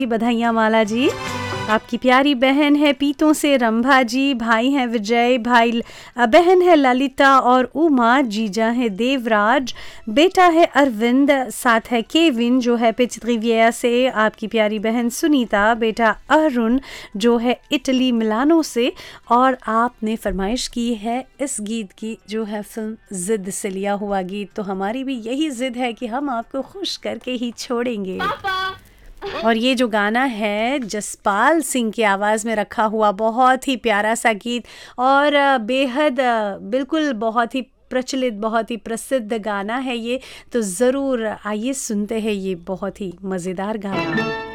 बधाइयाँ माला जी। आपकी प्यारी बहन है पीतों से रंभा जी, भाई हैं विजय, बहन है ललिता और उमा, जीजा है देवराज, बेटा है अरविंद, साथ है केविन जो है पिचत्रिविया से, आपकी प्यारी बहन सुनीता, बेटा अरुण जो है इटली मिलानो से। और आपने फरमाइश की है इस गीत की जो है फिल्म जिद से लिया हुआ गीत। तो हमारी भी यही जिद है कि हम आपको खुश करके ही छोड़ेंगे। और ये जो गाना है जसपाल सिंह की आवाज़ में रखा हुआ बहुत ही प्यारा सा गीत और बेहद बिल्कुल बहुत ही प्रचलित, बहुत ही प्रसिद्ध गाना है ये। तो ज़रूर आइए सुनते हैं ये बहुत ही मज़ेदार गाना।